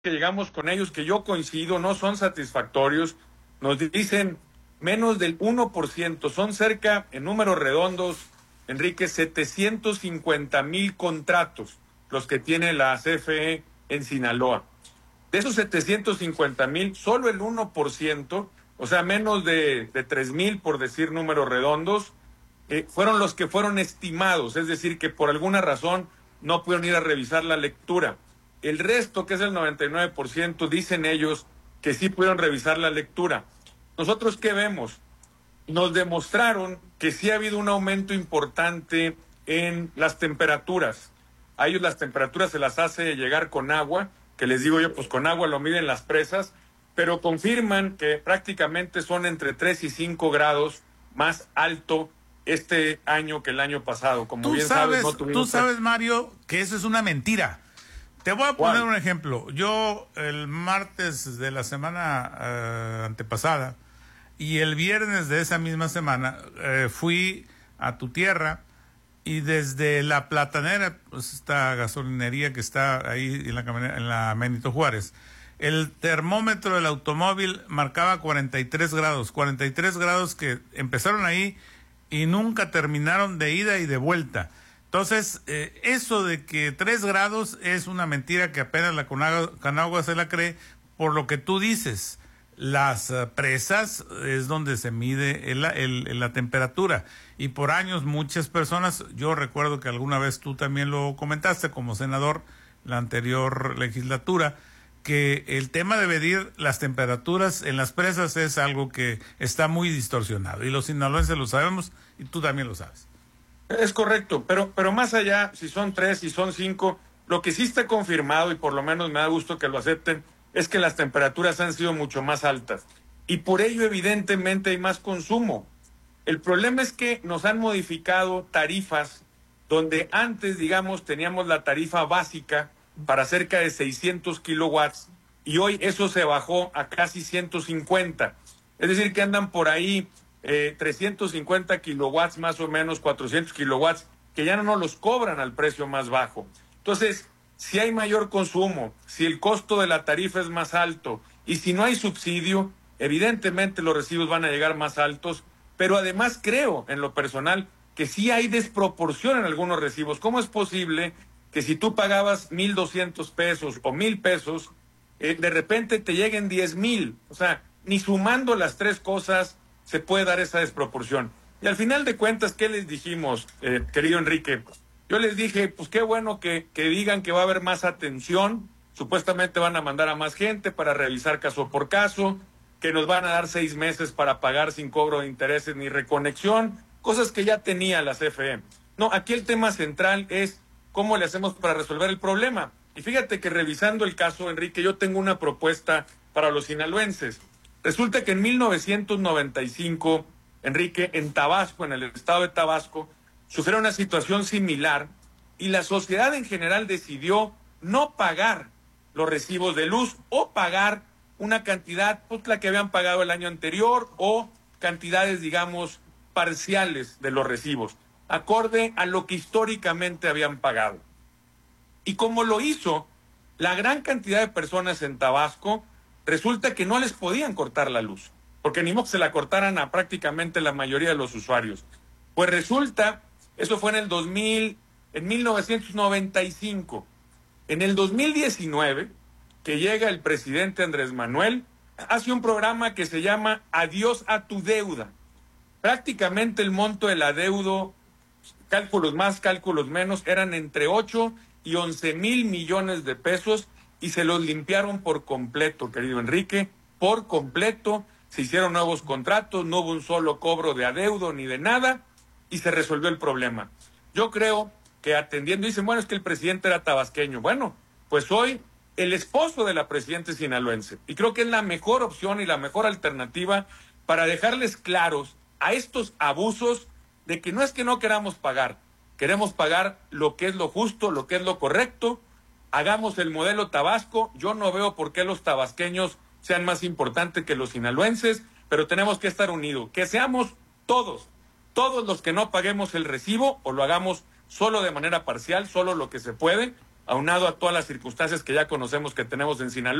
que llegamos con ellos, que yo coincido, no son satisfactorios. Nos dicen menos del 1%, son cerca, en números redondos, Enrique, 750,000 contratos los que tiene la CFE en Sinaloa. De esos 750,000, solo el 1%, o sea, menos de 3,000, por decir números redondos, fueron los que fueron estimados, es decir, que por alguna razón no pudieron ir a revisar la lectura. El resto, que es el 99%, dicen ellos que sí pudieron revisar la lectura. ¿Nosotros qué vemos? Nos demostraron que sí ha habido un aumento importante en las temperaturas. A ellos las temperaturas se las hace llegar con agua, que les digo yo, pues con agua lo miden las presas, pero confirman que prácticamente son entre 3 y 5 grados más alto este año que el año pasado. Como Tú bien sabes, sabes, tú sabes, Mario, que eso es una mentira. Te voy a poner un ejemplo. Yo el martes de la semana antepasada y el viernes de esa misma semana fui a tu tierra y desde la Platanera, pues esta gasolinería que está ahí en la Benito Juárez, el termómetro del automóvil marcaba 43 grados que empezaron ahí y nunca terminaron de ida y de vuelta. Entonces, eso de que 3 grados es una mentira que apenas la Conagua se la cree por lo que tú dices. Las presas es donde se mide la temperatura y por años muchas personas, yo recuerdo que alguna vez tú también lo comentaste como senador la anterior legislatura, que el tema de medir las temperaturas en las presas es algo que está muy distorsionado y los sinaloenses lo sabemos y tú también lo sabes. Es correcto, pero más allá, si son 3, si son 5, lo que sí está confirmado, y por lo menos me da gusto que lo acepten, es que las temperaturas han sido mucho más altas. Y por ello, evidentemente, hay más consumo. El problema es que nos han modificado tarifas donde antes, digamos, teníamos la tarifa básica para cerca de 600 kilowatts y hoy eso se bajó a casi 150. Es decir, que andan por ahí 350 kilowatts, más o menos 400 kilowatts, que ya no nos los cobran al precio más bajo. Entonces, si hay mayor consumo, si el costo de la tarifa es más alto y si no hay subsidio, evidentemente los recibos van a llegar más altos, pero además creo, en lo personal, que sí hay desproporción en algunos recibos. ¿Cómo es posible que si tú pagabas 1,200 pesos o 1,000 pesos, de repente te lleguen 10,000? O sea, ni sumando las tres cosas se puede dar esa desproporción. Y al final de cuentas, ¿qué les dijimos, querido Enrique? Yo les dije, pues qué bueno que digan que va a haber más atención, supuestamente van a mandar a más gente para revisar caso por caso, que nos van a dar 6 meses para pagar sin cobro de intereses ni reconexión, cosas que ya tenía la CFE. No, aquí el tema central es cómo le hacemos para resolver el problema. Y fíjate que revisando el caso, Enrique, yo tengo una propuesta para los sinaloenses. Resulta que en 1995, Enrique, en Tabasco, en el estado de Tabasco, sufrió una situación similar y la sociedad en general decidió no pagar los recibos de luz o pagar una cantidad, pues la que habían pagado el año anterior o cantidades, digamos, parciales de los recibos, acorde a lo que históricamente habían pagado. Y como lo hizo la gran cantidad de personas en Tabasco, resulta que no les podían cortar la luz, porque ni modo que se la cortaran a prácticamente la mayoría de los usuarios. Pues resulta, eso fue en 1995. En el 2019, que llega el presidente Andrés Manuel, hace un programa que se llama Adiós a tu deuda. Prácticamente el monto del adeudo, cálculos más, cálculos menos, eran entre 8 y 11 mil millones de pesos y se los limpiaron por completo, querido Enrique, por completo. Se hicieron nuevos contratos, no hubo un solo cobro de adeudo ni de nada y se resolvió el problema. Yo creo que atendiendo, dicen, bueno, es que el presidente era tabasqueño. Bueno, pues hoy el esposo de la presidenta es sinaloense y creo que es la mejor opción y la mejor alternativa para dejarles claros a estos abusos de que no es que no queramos pagar, queremos pagar lo que es lo justo, lo que es lo correcto. Hagamos el modelo Tabasco. Yo no veo por qué los tabasqueños sean más importantes que los sinaloenses, pero tenemos que estar unidos, que seamos todos los que no paguemos el recibo o lo hagamos solo de manera parcial, solo lo que se puede, aunado a todas las circunstancias que ya conocemos que tenemos en Sinaloa.